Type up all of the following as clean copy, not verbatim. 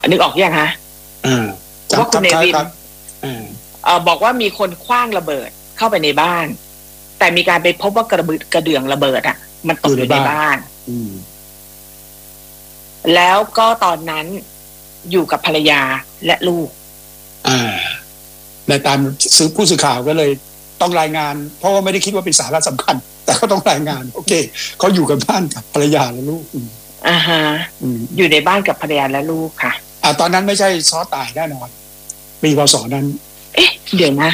นึกออกยังฮะว่าคุณเนวินบอกว่ามีคนขว้างระเบิดเข้าไปในบ้านแต่มีการไปพบว่ากระเดื่องระเบิดอ่ะมันตกอยู่ในบ้านแล้วก็ตอนนั้นอยู่กับภรรยาและลูกในตามซื้อผู้สื่อข่าวก็เลยต้องรายงานเพราะว่าไม่ได้คิดว่าเป็นสาระสำคัญแต่ก็ต้องรายงานโอเคเขาอยู่กับบ้านกับภรรยาและลูกอยู่ในบ้านกับภรรยาและลูกค่ะตอนนั้นไม่ใช่ซ้อตายแน่นอนปีพ.ศ.นั้นเดี๋ยวนะ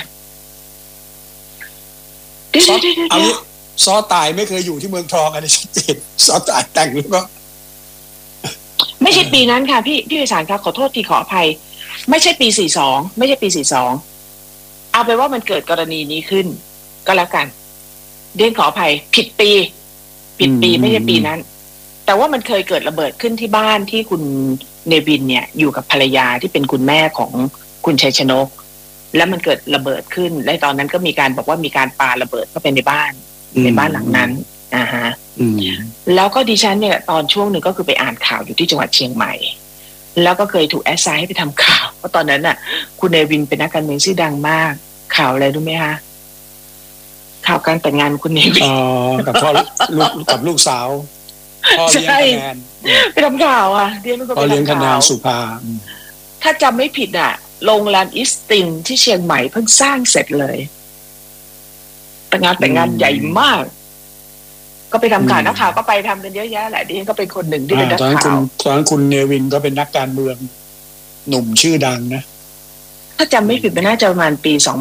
เอางี้ซ้อตายไม่เคยอยู่ที่เมืองทองอะไรชัดเจนซ้อตายแต่งแล้วก็ไม่ใช่ปีนั้นค่ะพี่วิสารค่ะขอโทษทีขออภัยไม่ใช่ปี42ไม่ใช่ปี42เอาไปว่ามันเกิดกรณีนี้ขึ้นก็แล้วกันเรียนขออภัยผิดปีไม่ใช่ปีนั้นแต่ว่ามันเคยเกิดระเบิดขึ้นที่บ้านที่คุณเนวินเนี่ยอยู่กับภรรยาที่เป็นคุณแม่ของคุณชัยชนกแล้วมันเกิดระเบิดขึ้นและตอนนั้นก็มีการบอกว่ามีการปาระเบิดเข้าไปในบ้านหลังนั้นแล้วก็ดิฉันเนี่ยตอนช่วงหนึ่งก็คือไปอ่านข่าวอยู่ที่จังหวัดเชียงใหม่แล้วก็เคยถูกแอสไซน์ให้ไปทำข่าวเพราะตอนนั้นน่ะคุณเนวินเป็นนักการเมืองชื่อดังมากข่าวอะไรรู้ไหมคะข่าวการแต่งงานคุณเนวินกับพ่อกับลูกสาวพ่อเลี้ยงคะแนนไปทำข่าวพ่อเลี้ยงคะแนนสุภาถ้าจำไม่ผิดโรงแรมอิสตินที่เชียงใหม่เพิ่งสร้างเสร็จเลยแต่งงานใหญ่มากก็ไปทำข่าวนักข่าวก็ไปทำกันเยอะแยะแหละดิฉันก็เป็นคนหนึ่งที่เป็นนักข่าวตอนนั้นคุณเนวินก็เป็นนักการเมืองหนุ่มชื่อดังนะถ้าจำไม่ผิดมันน่าจะประมาณปี2537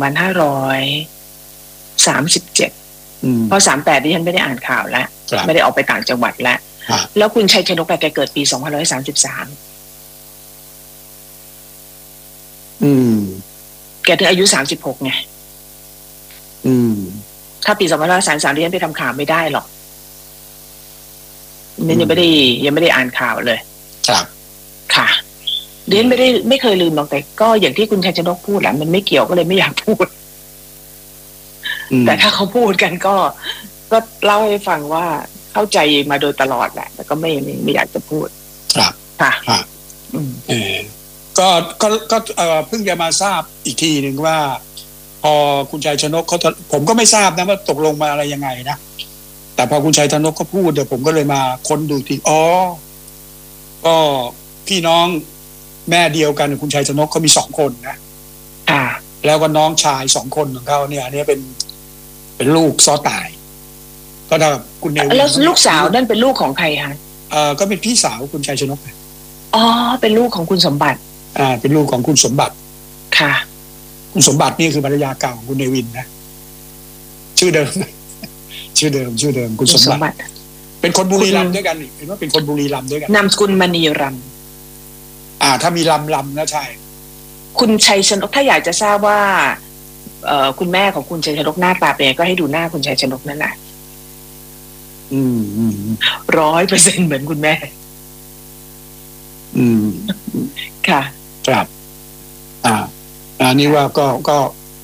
พอ38ดิฉันไม่ได้อ่านข่าวแล้วไม่ได้ออกไปต่างจังหวัดแล้วคุณชัยชนกแกเกิดปี2533แกถึงอายุ36ไงถ้าปี2533ดิฉันไปทำข่าวไม่ได้หรอกนี่ยังไม่ได้อ่านข่าวเลยครับค่ะดิฉันไม่เคยลืมหรอกแต่ก็อย่างที่คุณชัยชนกพูดแหละมันไม่เกี่ยวก็เลยไม่อยากพูดแต่ถ้าเขาพูดกันก็เล่าให้ฟังว่าเข้าใจมาโดยตลอดแหละแต่ก็ไม่อยากจะพูดครับค่ะก็เพิ่งจะมาทราบอีกทีหนึ่งว่าพอคุณชัยชนกเขาผมก็ไม่ทราบนะว่าตกลงมาอะไรยังไงนะแต่พอคุณชัยชนกเขาพูดเดี๋ยวผมก็เลยมาค้นดูทีก็พี่น้องแม่เดียวกันคุณชัยชนกเขามี2 คนนะแล้วก็น้องชาย2 คนของเขาเนี่ยอันนี้เป็นลูกซ้อตายก็ถ้าคุณเนวินแล้วลูกสาวนั่นเป็นลูกของใครคะก็เป็นพี่สาวคุณชัยชนกเป็นลูกของคุณสมบัติเป็นลูกของคุณสมบัติค่ะคุณสมบัตินี่คือภรรยาเก่าของคุณเนวินนะชื่อเดิมคุณสมบัติเป็นคนบุรีรัมย์ด้วยกันเห็นว่าเป็นคนบุรีรัมย์ด้วยกันนามสกุลมณีรัมย์ถ้ามีลำนะใช่คุณชัยชนกถ้าอยากจะทราบว่าคุณแม่ของคุณชัยชนกหน้าตาเป็นไงก็ให้ดูหน้าคุณชัยชนกนั่นแหละ100%เหมือนคุณแม่ค่ะครับอันนี้ว่าก็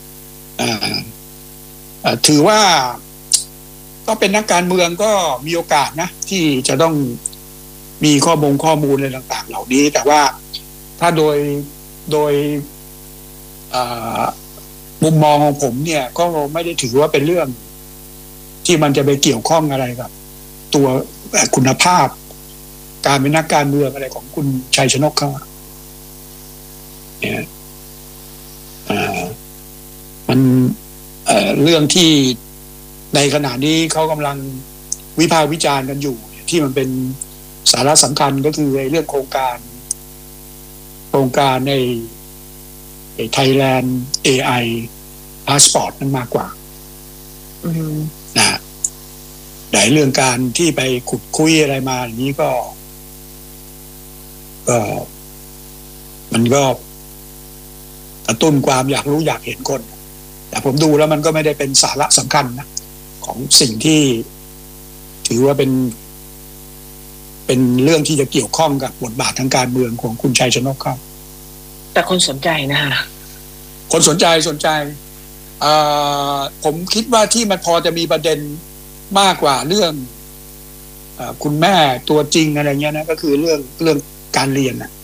ถือว่าก็เป็นนักการเมืองก็มีโอกาสนะที่จะต้องมีข้อมูลอะไรต่างๆเหล่านี้แต่ว่าถ้าโดยมุมมองของผมเนี่ยก็ไม่ได้ถือว่าเป็นเรื่องที่มันจะไปเกี่ยวข้องอะไรกับตัวคุณภาพการเป็นนักการเมืองอะไรของคุณชัยชนกเขาเนี่ยมันเรื่องที่ในขณะนี้เขากำลังวิพากษ์วิจารณ์กันอยู่ที่มันเป็นสาระสำคัญก็คือเรื่องโครงการใน Thailand AI Passport นั้นมากกว่านะในเรื่องการที่ไปขุดคุยอะไรมาอย่างนี้ก็มันก็กระตุ้นความอยากรู้อยากเห็นคนแต่ผมดูแล้วมันก็ไม่ได้เป็นสาระสำคัญนะของสิ่งที่ถือว่าเป็นเรื่องที่จะเกี่ยวข้องกับบทบาททางการเมืองของคุณชัยชนกครับแต่คนสนใจนะคะคนสนใจผมคิดว่าที่มันพอจะมีประเด็นมากกว่าเรื่องคุณแม่ตัวจริงอะไรเงี้ยนะก็คือเรื่องการเรียนนะ